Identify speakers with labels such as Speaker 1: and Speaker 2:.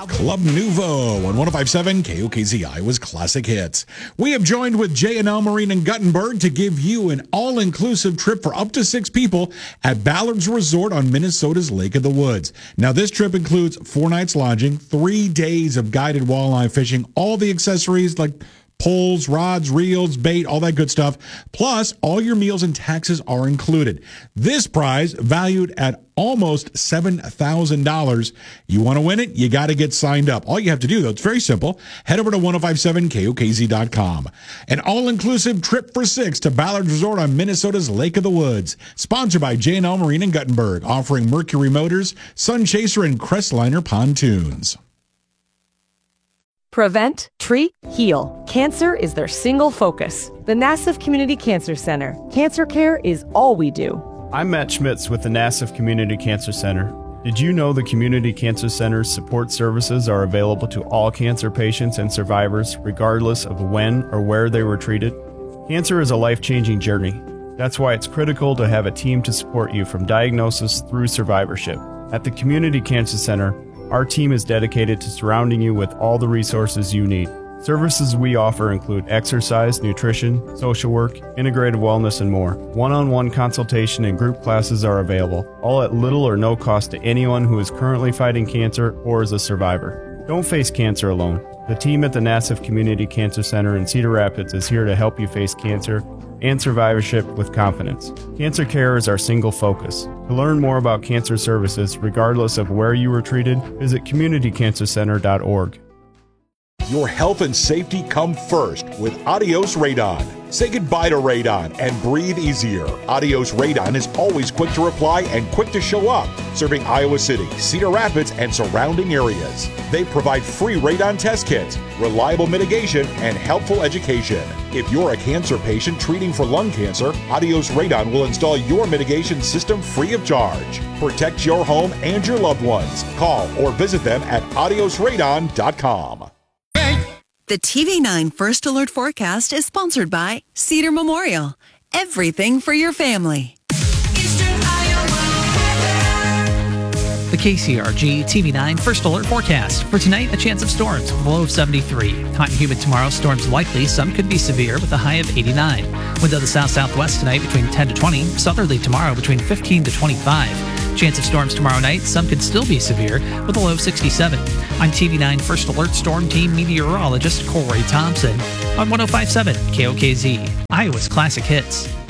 Speaker 1: Club Nouveau on 105.7 KOKZ Iowa's Classic Hits. We have joined with J&L Marine in Guttenberg to give you an all-inclusive trip for up to 6 people at Ballard's Resort on Minnesota's Lake of the Woods. Now, this trip includes 4 nights lodging, 3 days of guided walleye fishing, all the accessories like poles, rods, reels, bait, all that good stuff. Plus, all your meals and taxes are included. This prize, valued at almost $7,000. You want to win it? You got to get signed up. All you have to do, though, it's very simple. Head over to 1057KOKZ.com. An all-inclusive trip for 6 to Ballard's Resort on Minnesota's Lake of the Woods. Sponsored by J&L Marine in Guttenberg, offering Mercury Motors, Sun Chaser, and Crestliner pontoons.
Speaker 2: Prevent, treat, heal. Cancer is their single focus. The Nassau Community Cancer Center. Cancer care is all we do.
Speaker 3: I'm Matt Schmitz with the Nassau Community Cancer Center. Did you know the Community Cancer Center's support services are available to all cancer patients and survivors, regardless of when or where they were treated? Cancer is a life-changing journey. That's why it's critical to have a team to support you from diagnosis through survivorship. At the Community Cancer Center, our team is dedicated to surrounding you with all the resources you need. Services we offer include exercise, nutrition, social work, integrated wellness, and more. One-on-one consultation and group classes are available, all at little or no cost to anyone who is currently fighting cancer or is a survivor. Don't face cancer alone. The team at the Nassau Community Cancer Center in Cedar Rapids is here to help you face cancer and survivorship with confidence. Cancer care is our single focus. To learn more about cancer services, regardless of where you were treated, visit communitycancercenter.org.
Speaker 1: Your health and safety come first with Adios Radon. Say goodbye to radon and breathe easier. Adios Radon is always quick to reply and quick to show up, serving Iowa City, Cedar Rapids, and surrounding areas. They provide free radon test kits, reliable mitigation, and helpful education. If you're a cancer patient treating for lung cancer, Adios Radon will install your mitigation system free of charge. Protect your home and your loved ones. Call or visit them at adiosradon.com.
Speaker 4: The TV9 First Alert Forecast is sponsored by Cedar Memorial. Everything for your family.
Speaker 5: The KCRG TV9 First Alert Forecast. For tonight, a chance of storms, low of 73. Hot and humid tomorrow, storms likely. Some could be severe with a high of 89. Wind of the south-southwest tonight between 10 to 20. Southerly tomorrow between 15 to 25. Chance of storms tomorrow night. Some could still be severe with a low of 67. I'm TV9 First Alert Storm Team meteorologist Corey Thompson on 105.7 KOKZ, Iowa's Classic Hits.